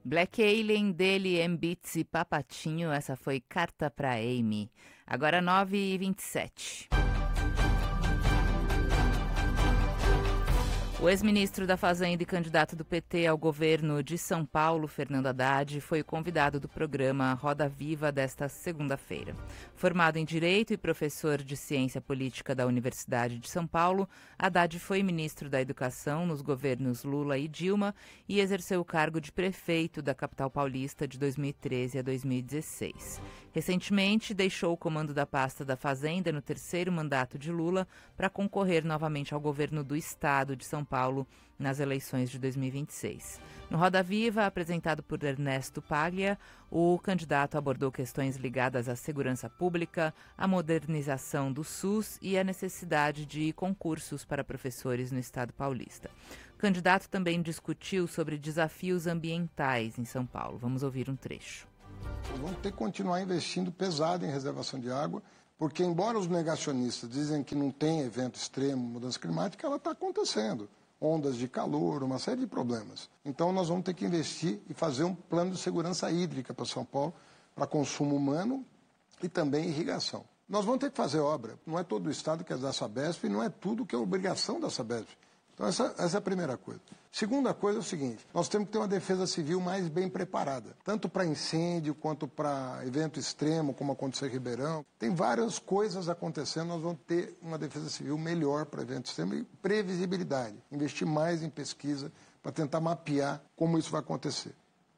Black Alien, dele, M-Beats e Papatinho, essa foi Carta pra Amy. Agora 9h27. O ex-ministro da Fazenda e candidato do PT ao governo de São Paulo, Fernando Haddad, foi o convidado do programa Roda Viva desta segunda-feira. Formado em Direito e professor de Ciência Política da Universidade de São Paulo, Haddad foi ministro da Educação nos governos Lula e Dilma e exerceu o cargo de prefeito da capital paulista de 2013 a 2016. Recentemente, deixou o comando da pasta da Fazenda no terceiro mandato de Lula para concorrer novamente ao governo do estado de São Paulo nas eleições de 2026. No Roda Viva, apresentado por Ernesto Paglia, o candidato abordou questões ligadas à segurança pública, à modernização do SUS e à necessidade de concursos para professores no estado paulista. O candidato também discutiu sobre desafios ambientais em São Paulo. Vamos ouvir um trecho. Vamos ter que continuar investindo pesado em reservação de água, porque embora os negacionistas dizem que não tem evento extremo, mudança climática, ela está acontecendo. Ondas de calor, uma série de problemas. Então nós vamos ter que investir e fazer um plano de segurança hídrica para São Paulo, para consumo humano e também irrigação. Nós vamos ter que fazer obra. Não é todo o estado que é da Sabesp e não é tudo que é obrigação da Sabesp. Então essa é a primeira coisa. Segunda coisa é o seguinte, nós temos que ter uma defesa civil mais bem preparada, tanto para incêndio quanto para evento extremo, como aconteceu em Ribeirão. Tem várias coisas acontecendo, nós vamos ter uma defesa civil melhor para evento extremo e previsibilidade. Investir mais em pesquisa para tentar mapear como isso vai acontecer.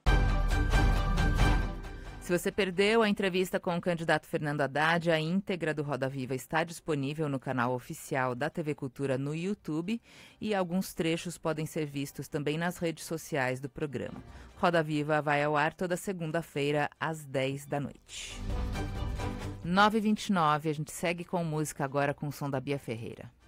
Se você perdeu a entrevista com o candidato Fernando Haddad, a íntegra do Roda Viva está disponível no canal oficial da TV Cultura no YouTube e alguns trechos podem ser vistos também nas redes sociais do programa. Roda Viva vai ao ar toda segunda-feira às 10 da noite. 9h29, a gente segue com música agora com o som da Bia Ferreira.